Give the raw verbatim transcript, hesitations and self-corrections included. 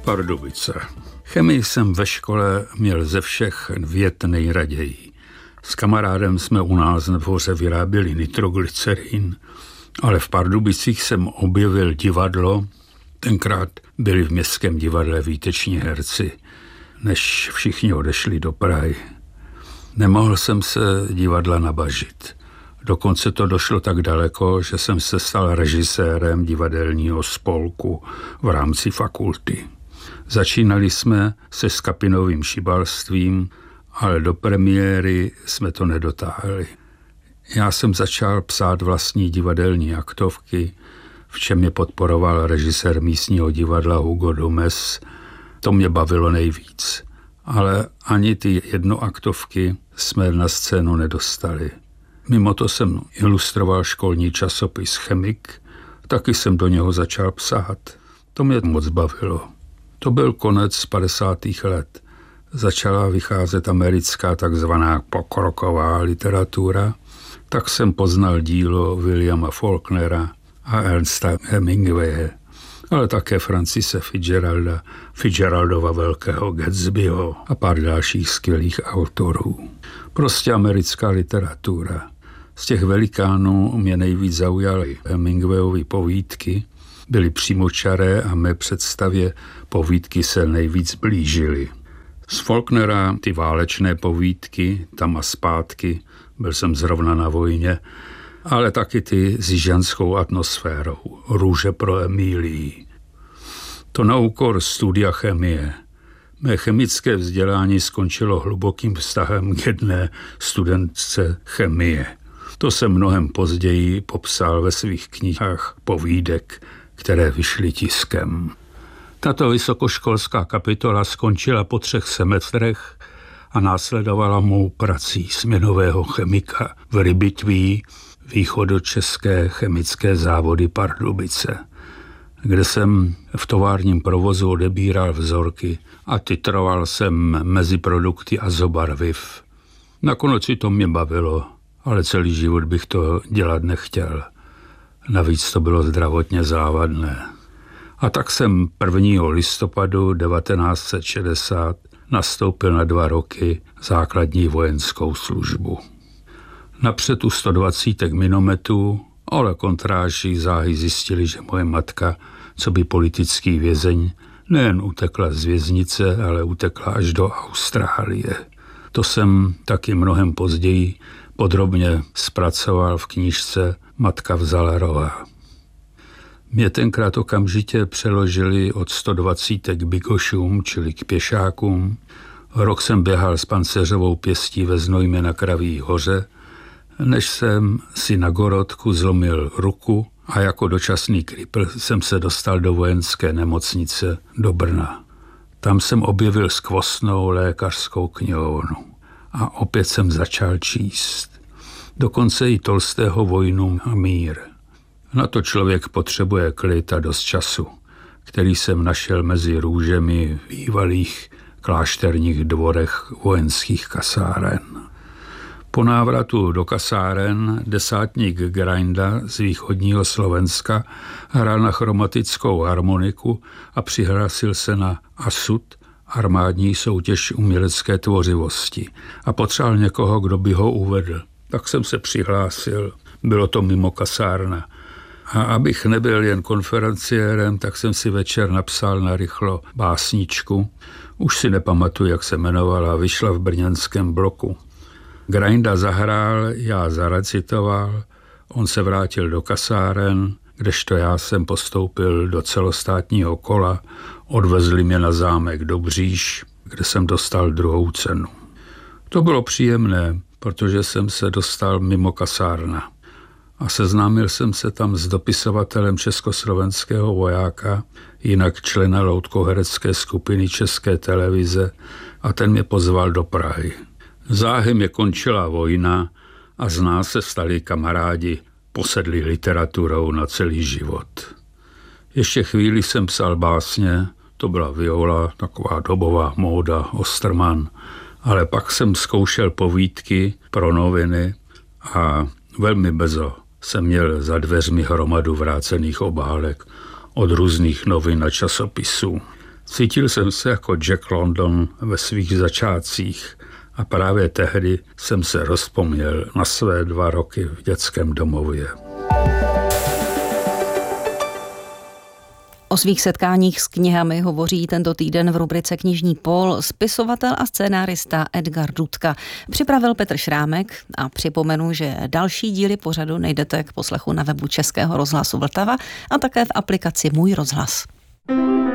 Pardubice. Chemii jsem ve škole měl ze všech věd nejraději. S kamarádem jsme u nás na dvoře vyráběli nitroglycerin, ale v Pardubicích jsem objevil divadlo. Tenkrát byli v Městském divadle výteční herci, než všichni odešli do Prahy. Nemohl jsem se divadla nabažit. Dokonce to došlo tak daleko, že jsem se stal režisérem divadelního spolku v rámci fakulty. Začínali jsme se skapinovým šibalstvím, ale do premiéry jsme to nedotáhli. Já jsem začal psát vlastní divadelní aktovky, v čem mě podporoval režisér místního divadla Hugo Dumes. To mě bavilo nejvíc. Ale ani ty jednoaktovky jsme na scénu nedostali. Mimo to jsem ilustroval školní časopis Chemik, taky jsem do něho začal psát. To mě moc bavilo. To byl konec padesátých let. Začala vycházet americká takzvaná pokroková literatura, tak jsem poznal dílo Williama Faulknera a Ernesta Hemingwaye, ale také Francise Fitzgeralda, Fitzgeraldova Velkého Gatsbyho a pár dalších skvělých autorů. Prostě americká literatura. Z těch velikánů mě nejvíc zaujaly Hemingwayovy povídky, byly přímočaré a mé představě povídky se nejvíc blížily. Z Faulknera ty válečné povídky, tam a zpátky, byl jsem zrovna na vojně, ale taky ty s jižanskou atmosférou, Růže pro Emílii. To na úkor studia chemie. Mé chemické vzdělání skončilo hlubokým vztahem k jedné studentce chemie. To jsem mnohem později popsal ve svých knihách povídek, které vyšly tiskem. Tato vysokoškolská kapitola skončila po třech semestrech a následovala mou prací směnového chemika v Rybitví, východočeské chemické závody Pardubice, kde jsem v továrním provozu odebíral vzorky a titroval jsem mezi produkty azobarviv. Nakonec si to mě bavilo, ale celý život bych to dělat nechtěl. Navíc to bylo zdravotně závadné. A tak jsem prvního listopadu devatenáct set šedesát nastoupil na dva roky základní vojenskou službu. Napřed u sto dvacet minometů, ale kontráži záhy zjistili, že moje matka, co by politický vězeň, nejen utekla z věznice, ale utekla až do Austrálie. To jsem taky mnohem později podrobně zpracoval v knížce Matka vzala roha. Mě tenkrát okamžitě přeložili od sto dvacet k bigošům, čili k pěšákům. Rok jsem běhal s pancéřovou pěstí ve Znojmě na Kraví hoře, než jsem si na Gorodku zlomil ruku a jako dočasný kripl jsem se dostal do vojenské nemocnice do Brna. Tam jsem objevil skvostnou lékařskou knihovnu a opět jsem začal číst. Dokonce i Tolstého Vojnu a mír. Na to člověk potřebuje klid a dost času, který jsem našel mezi růžemi v bývalých klášterních dvorech vojenských kasáren. Po návratu do kasáren desátník Grainda z východního Slovenska hrál na chromatickou harmoniku a přihlásil se na ASUT, armádní soutěž umělecké tvořivosti, a potřeboval někoho, kdo by ho uvedl. Tak jsem se přihlásil, bylo to mimo kasárna. A abych nebyl jen konferenciérem, tak jsem si večer napsal narychlo básničku. Už si nepamatuju, jak se jmenovala, vyšla v brněnském bloku. Grainda zahrál, já zarecitoval, on se vrátil do kasáren, kdežto já jsem postoupil do celostátního kola, odvezli mě na zámek Dobříš, kde jsem dostal druhou cenu. To bylo příjemné, protože jsem se dostal mimo kasárna. A seznámil jsem se tam s dopisovatelem československého vojáka, jinak člena loutkoherecké skupiny České televize, a ten mě pozval do Prahy. Záhy mě končila vojna a z nás se stali kamarádi, posedli literaturou na celý život. Ještě chvíli jsem psal básně, to byla Viola, taková dobová móda, Osterman, ale pak jsem zkoušel povídky pro noviny a velmi brzo jsem měl za dveřmi hromadu vrácených obálek od různých novin a časopisů. Cítil jsem se jako Jack London ve svých začátcích a právě tehdy jsem se rozpomněl na své dva roky v dětském domově. O svých setkáních s knihami hovoří tento týden v rubrice Knižní pól spisovatel a scénárista Edgar Dudka. Připravil Petr Šrámek a připomenu, že další díly pořadu najdete k poslechu na webu Českého rozhlasu Vltava a také v aplikaci Můj rozhlas.